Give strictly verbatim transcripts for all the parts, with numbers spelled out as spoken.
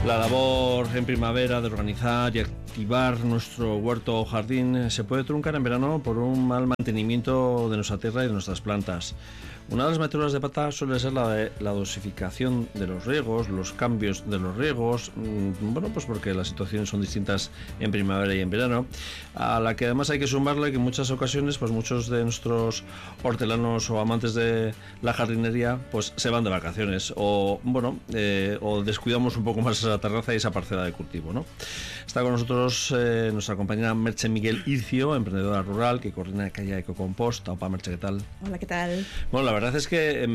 La labor en primavera de organizar y activar nuestro huerto o jardín se puede truncar en verano por un mal mantenimiento de nuestra tierra y de nuestras plantas. Una de las meteduras de pata suele ser la de la dosificación de los riegos, los cambios de los riegos, bueno, pues porque las situaciones son distintas en primavera y en verano, a la que además hay que sumarle que en muchas ocasiones pues muchos de nuestros hortelanos o amantes de la jardinería pues se van de vacaciones o bueno eh, o descuidamos un poco más esa terraza y esa parcela de cultivo, ¿no? Está con nosotros eh, nuestra compañera Merche Miguel Ircio, emprendedora rural que coordina Calla Ecocompost. Opa, Merche, ¿qué tal? Hola, ¿qué tal? Bueno, la La verdad es que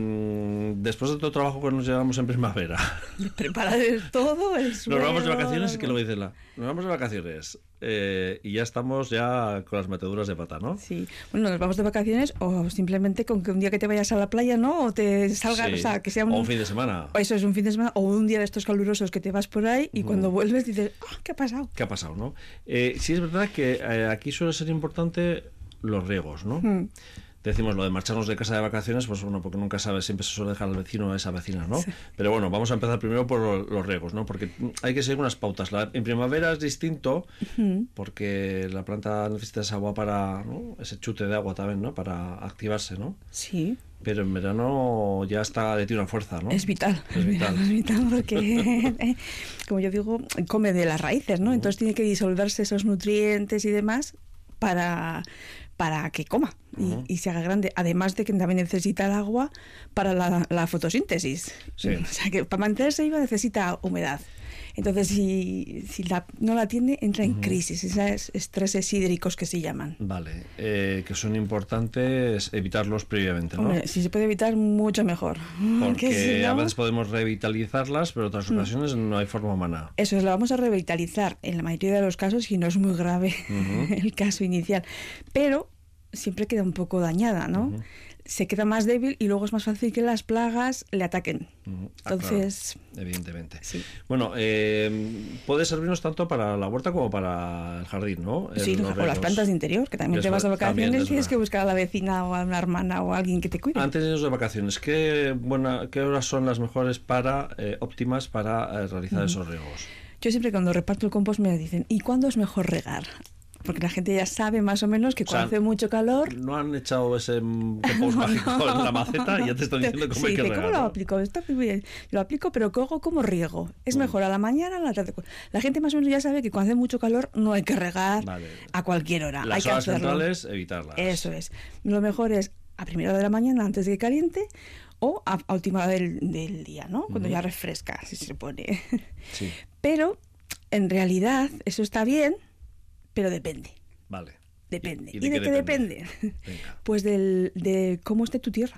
mmm, después de todo el trabajo que nos llevamos en primavera, preparar todo el suelo, nos vamos de vacaciones y que lo dice la, nos vamos de vacaciones eh, y ya estamos ya con las meteduras de pata, ¿no? Sí, bueno, nos vamos de vacaciones o simplemente con que un día que te vayas a la playa, ¿no? O te salgas, sí. O sea, que sea un, o un fin de semana. Eso es un fin de semana o un día de estos calurosos que te vas por ahí y uh-huh. cuando vuelves dices, oh, ¿qué ha pasado? ¿Qué ha pasado, no? Eh, sí es verdad que eh, aquí suele ser importante los riegos, ¿no? Uh-huh. Decimos lo de marcharnos de casa de vacaciones, pues bueno, porque nunca sabes, siempre se suele dejar al vecino o a esa vecina, ¿no? Sí. Pero bueno, vamos a empezar primero por los riegos, ¿no? Porque hay que seguir unas pautas. La, en primavera es distinto, uh-huh. porque la planta necesita ese agua para, ¿no? Ese chute de agua también, ¿no? Para activarse, ¿no? Sí. Pero en verano ya está de ti una fuerza, ¿no? Es vital. Es vital. Es vital porque, como yo digo, come de las raíces, ¿no? Uh-huh. Entonces tiene que disolverse esos nutrientes y demás para... para que coma y, uh-huh. y se haga grande, además de que también necesita el agua para la, la fotosíntesis. Sí. O sea que para mantenerse viva necesita humedad. Entonces si, si la, no la tiene entra en uh-huh. crisis, esos estreses hídricos que se llaman. Vale, eh, que son importantes evitarlos previamente, ¿no? Hombre, si se puede evitar mucho mejor. Porque si no, a veces podemos revitalizarlas, pero en otras ocasiones uh-huh. no hay forma humana. Eso es, la vamos a revitalizar en la mayoría de los casos y no es muy grave uh-huh. el caso inicial. Pero siempre queda un poco dañada, ¿no? Uh-huh. Se queda más débil y luego es más fácil que las plagas le ataquen. Uh-huh. Ah, Entonces... Claro, evidentemente. Sí. Bueno, eh, puede servirnos tanto para la huerta como para el jardín, ¿no? Sí, el, o las plantas de interior, que también es, te vas de vacaciones y tienes que buscar a la vecina o a una hermana o a alguien que te cuide. Antes de irnos de vacaciones, ¿qué, buena, qué horas son las mejores para, eh, óptimas para eh, realizar uh-huh. esos riegos? Yo siempre cuando reparto el compost me dicen, ¿y cuándo es mejor regar? Porque la gente ya sabe más o menos que cuando o sea, hace mucho calor... No han echado ese compost no, mágico no, en la maceta y ya te están diciendo cómo sí, hay que que regar. ¿Cómo ¿no? lo aplico? Esto, lo aplico, pero ¿cómo, cómo riego? Es mejor a la mañana o a la tarde. La gente más o menos ya sabe que cuando hace mucho calor no hay que regar vale. a cualquier hora. Las hay que horas hacerlo. centrales, evitarlas. Eso es. Lo mejor es a primera hora de la mañana antes de que caliente o a, a última hora del, del día, ¿no? Cuando uh-huh. ya refresca, si se pone. Sí. Pero, en realidad, eso está bien, pero depende. Vale. Depende. ¿Y, y de, ¿Y de qué, qué depende? depende? Pues del, de cómo esté tu tierra.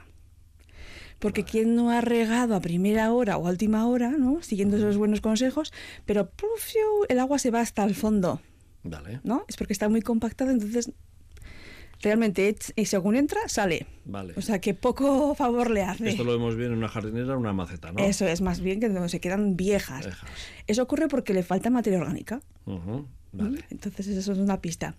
Porque vale. Quien no ha regado a primera hora o a última hora, ¿no? Siguiendo uh-huh. esos buenos consejos, pero puf, el agua se va hasta el fondo. Vale. ¿No? Es porque está muy compactada, entonces realmente y según entra, sale. Vale. O sea que poco favor le hace. Esto lo vemos bien en una jardinera o una maceta, ¿no? Eso es, más bien que donde se quedan viejas. viejas. Eso ocurre porque le falta materia orgánica. Uh-huh. Vale. Entonces eso es una pista.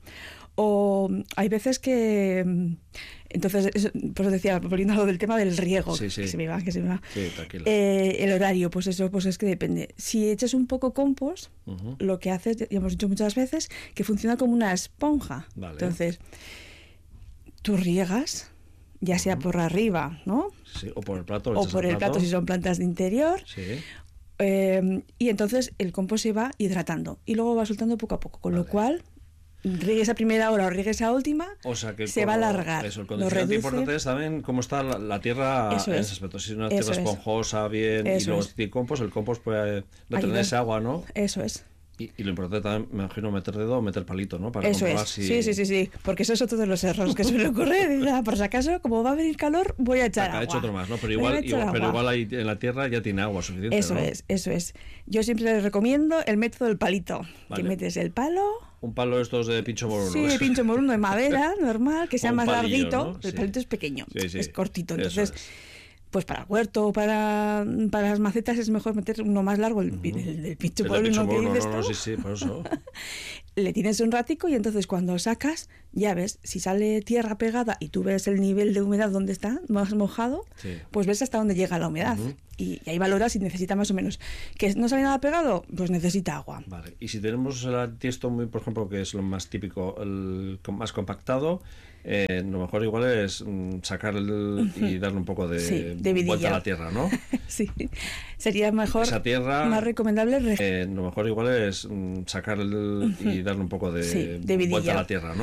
O hay veces que entonces eso, pues decía, volviendo a lo del tema del riego, sí, sí. que se me va, que se me va. Sí, tranquila. Eh, el horario, pues eso, pues es que depende. Si echas un poco compost, uh-huh. lo que hace, ya hemos dicho muchas veces, que funciona como una esponja. Vale. Entonces, tú riegas, ya sea uh-huh. por arriba, ¿no? Sí, o por el plato. O por el plato. plato si son plantas de interior. Sí. Eh, y entonces el compost se va hidratando y luego va soltando poco a poco, con vale. lo cual riegues a primera hora o riegues a última, o sea que se como, va a alargar. Eso, el condicionante importante es también cómo está la, la tierra eso en es. ese aspecto. Si es una tierra esponjosa, bien, eso y luego es. el compost, el compost puede retener ese agua, ¿no? Eso es. Y, y lo importante también, me imagino, meter dedo o meter palito, ¿no? Para eso comprobar es. si... Sí, sí, sí, sí. Porque eso es otro de los errores que suele ocurrir. Por si acaso, como va a venir calor, voy a echar Acá agua. Ha hecho otro más, ¿no? Pero igual, igual, pero igual ahí en la tierra ya tiene agua suficiente, Eso ¿no? es, eso es. Yo siempre les recomiendo el método del palito. Vale. Que metes el palo... Un palo estos de pincho moruno. Sí, de pincho moruno de madera, normal, que sea más palillo, larguito. ¿no? El sí. palito es pequeño, sí, sí. es cortito. Entonces, es. pues para el huerto o para, para las macetas es mejor meter uno más largo, el, uh-huh. el, el pincho el moruno que moruno, dices no, tú. no, sí, sí, por eso. le tienes un ratico y entonces cuando sacas, ya ves, si sale tierra pegada y tú ves el nivel de humedad donde está, más mojado, sí. pues ves hasta dónde llega la humedad. Uh-huh. y, y ahí valoras si necesita más o menos. ¿Que no sale nada pegado? Pues necesita agua. Vale. Y si tenemos el tiesto muy, por ejemplo, que es lo más típico, el más compactado, eh, lo mejor igual es mm, sacar el, y darle un poco de, sí, de vuelta a la tierra, ¿no? Sí, sería mejor, esa tierra, más recomendable. Eh, lo mejor igual es mm, sacar el, y darle un poco de, sí, de vuelta a la tierra, ¿no?